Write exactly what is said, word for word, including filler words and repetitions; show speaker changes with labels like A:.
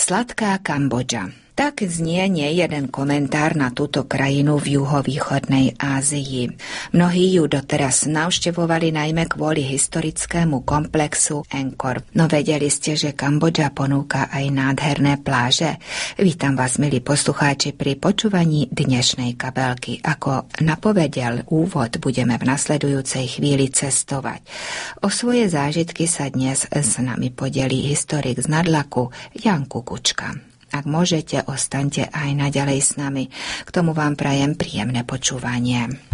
A: Sladká Kambodža. Tak znie nie jeden komentár na túto krajinu v juhovýchodnej Ázii. Mnohí ju doteraz navštevovali najmä kvôli historickému komplexu Angkor. No vedeli ste, že Kambodža ponúka aj nádherné pláže? Vítam vás, milí poslucháči, pri počúvaní dnešnej kabelky. Ako napovedal úvod, budeme v nasledujúcej chvíli cestovať. O svoje zážitky sa dnes s nami podelí historik z Nadlaku Jan Kukučka. Ak môžete, ostaňte aj naďalej s nami. K tomu vám prajem príjemné počúvanie.